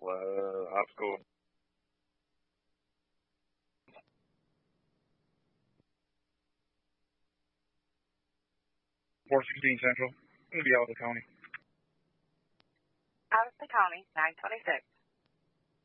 high school. 416 Central. It's going to be out of the county. Out of the county, 926.